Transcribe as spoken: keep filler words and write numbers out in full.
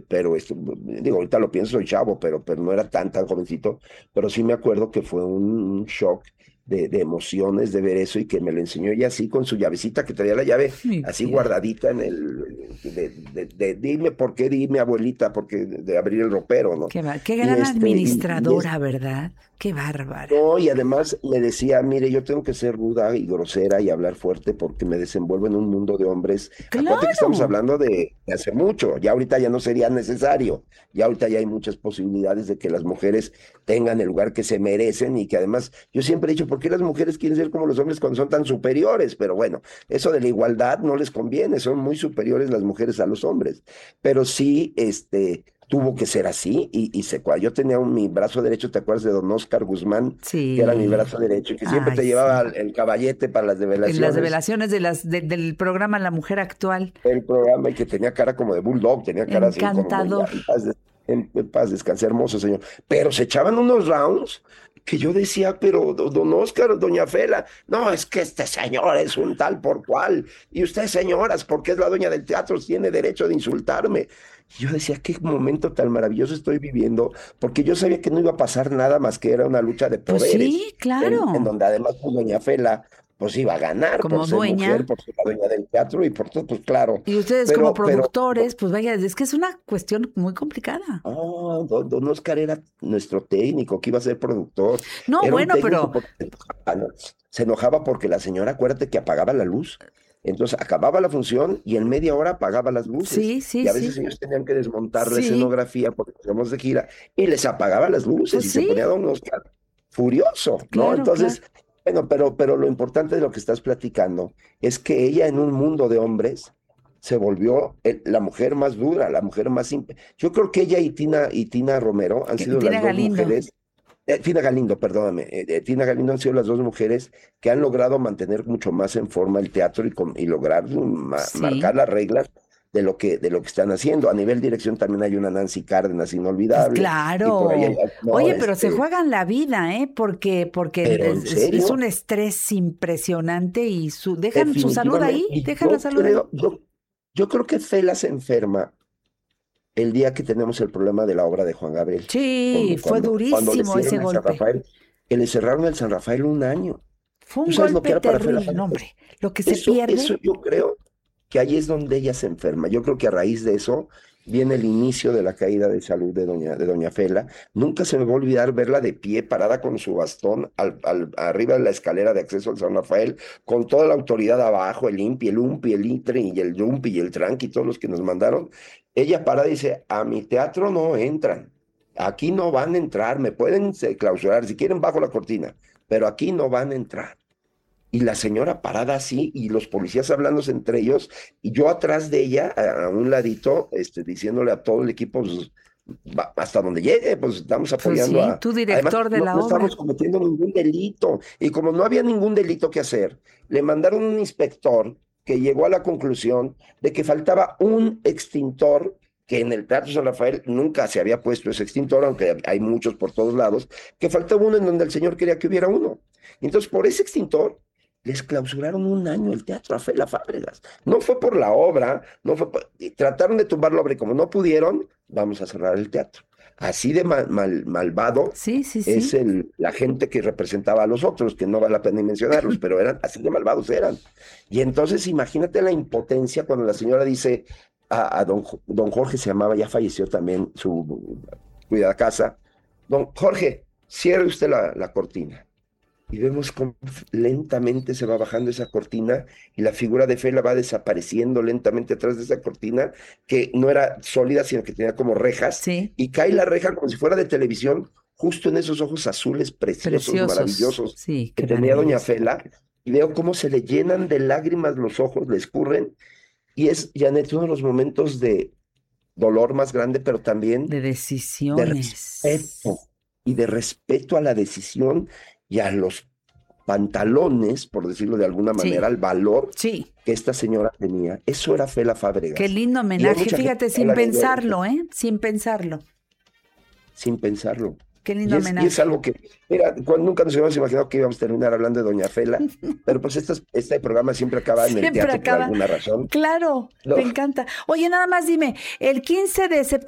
pero esto, digo, ahorita lo pienso, soy chavo, pero, pero no era tan, tan jovencito, pero sí me acuerdo que fue un shock de, de emociones de ver eso y que me lo enseñó ella así con su llavecita, que traía la llave Mi así vida. guardadita en el, de, de, de, dime por qué, dime abuelita, porque de, de abrir el ropero, ¿no? Qué, va- qué Y gran este, y, y es, administradora, ¿verdad? Qué bárbara. no, y además me decía, mire, yo tengo que ser ruda y grosera y hablar fuerte porque me desenvuelvo en un mundo de hombres. Acuérdate que estamos Claro. hablando de, de hace mucho, ya ahorita ya no sería necesario, ya ahorita ya hay muchas posibilidades de que las mujeres tengan el lugar que se merecen y que además, yo siempre he dicho, ¿por qué las mujeres quieren ser como los hombres cuando son tan superiores? Pero bueno, eso de la igualdad no les conviene, son muy superiores las mujeres a los hombres, pero sí, este tuvo que ser así y, y se cua- Yo tenía un, mi brazo derecho, ¿te acuerdas de don Oscar Guzmán? Que era mi Sí. brazo derecho y que siempre Ay, te llevaba sí. el, el caballete para las En las develaciones revelaciones de las, de- del programa La Mujer Actual. del programa y que tenía cara como de bulldog, tenía cara así como muy, Encantador. en paz, des- en, en paz descanse, hermoso señor. Pero se echaban unos rounds que yo decía, pero do- don Oscar, doña Fela, no, es que este señor es un tal por cual, y usted, señoras, porque es la dueña del teatro, tiene derecho de insultarme. Y yo decía, qué momento tan maravilloso estoy viviendo, porque yo sabía que no iba a pasar nada más que era una lucha de Pues poderes, sí, en, en claro. donde además pues, doña Fela pues iba a ganar por Como ser mujer, dueña. por ser la dueña del teatro y por todo, pues claro, Y ustedes como pero, pero, productores, pues vaya, es que es una cuestión muy complicada. ah, don, don Oscar era nuestro técnico, que iba a ser productor, No, era un bueno, técnico pero porque se enojaba, ¿no? Se enojaba porque la señora, acuérdate que apagaba la luz, entonces acababa la función y en media hora apagaba las luces, sí, sí, y a veces sí. ellos tenían que desmontar la Sí, escenografía porque íbamos de gira, y les apagaba las luces, pues y se sí, ponía don Oscar furioso, ¿no? claro, claro. Entonces, bueno, pero, pero lo importante de lo que estás platicando es que ella en un mundo de hombres se volvió el- la mujer más dura, la mujer más... imp- Yo creo que ella y Tina, y Tina Romero han Que- sido Tina las dos Galindo. mujeres, eh, Tina Galindo, perdóname, eh, eh, Tina Galindo han sido las dos mujeres que han logrado mantener mucho más en forma el teatro y, con- y lograr ma- marcar Sí, las reglas de lo que, de lo que están haciendo. A nivel dirección también hay una Nancy Cárdenas pues inolvidable, y por ahí hay, claro. no, Oye, pero se este, juegan la vida, ¿eh? Porque, porque pero es, en es- es un serio, estrés impresionante y su, dejan su salud definitivamente, ahí, y dejan la yo salud ahí. creo, yo, yo creo que Fela se enferma el día que tenemos el problema de la obra de Juan Gabriel, Sí, cuando, fue cuando, cuando le durísimo ese cierran el San golpe. Rafael, que le cerraron el San Rafael un año. Fue ¿Tú un sabes lo que golpe era para Fela terrible, Fábregas? no, hombre. Lo que se Eso, pierde, eso yo creo que ahí es donde ella se enferma. Yo creo que a raíz de eso viene el inicio de la caída de salud de doña, de doña Fela. Nunca se me va a olvidar verla de pie, parada con su bastón al, al- arriba de la escalera de acceso al San Rafael, con toda la autoridad abajo, el INPI, el UMPI, el INTRE y el YUMPI y el TRANQUI, todos los que nos mandaron. Ella parada dice, a mi teatro no entran. Aquí no van a entrar, me pueden se- clausurar, si quieren bajo la cortina, pero aquí no van a entrar. Y la señora parada así, y los policías hablándose entre ellos, y yo atrás de ella, a, a un ladito, este, diciéndole a todo el equipo, pues, va- hasta donde llegue, pues estamos pues apoyando sí, a... tú Además, director de no, la no estamos obra. cometiendo ningún delito, y como no había ningún delito que hacer, le mandaron un inspector que llegó a la conclusión de que faltaba un extintor, que en el Teatro San Rafael nunca se había puesto ese extintor, aunque hay muchos por todos lados, que faltaba uno en donde el señor quería que hubiera uno. Entonces, por ese extintor, les clausuraron un año el teatro a Fela Fábregas. No fue por la obra, no fue por- y trataron de tumbar la obra y como no pudieron, vamos a cerrar el teatro. Así de mal, mal- malvado Sí, sí, es sí. el, la gente que representaba a los otros, que no vale la pena ni mencionarlos, pero eran así de malvados eran. Y entonces imagínate la impotencia cuando la señora dice a, a don, Jo- don Jorge, se llamaba, ya falleció también su cuida casa, don Jorge, cierre usted la, la cortina y vemos cómo lentamente se va bajando esa cortina y la figura de Fela va desapareciendo lentamente atrás de esa cortina que no era sólida, sino que tenía como rejas, Sí, y cae la reja como si fuera de televisión, justo en esos ojos azules preciosos, preciosos. maravillosos Sí, que qué tenía doña maravilloso. Fela, y veo cómo se le llenan de lágrimas los ojos, le escurren, y es, Janet, uno de los momentos de dolor más grande, pero también De de decisiones. respeto, y de respeto a la decisión y a los pantalones, por decirlo de alguna manera, Sí, al valor sí. que esta señora tenía. Eso era Fela Qué Fábregas. lindo Y hay homenaje. mucha gente Fíjate, que sin habla de ella pensarlo, ¿eh? Sin pensarlo. sin pensarlo. Qué lindo Y es, y es homenaje. algo que, mira, cuando, nunca nos habíamos imaginado que íbamos a terminar hablando de Doña Fela, pero pues estas- este programa siempre acaba en el Siempre teatro por acaba. alguna razón, Claro, ¿no? me encanta. Oye, nada más dime, el quince de septiembre.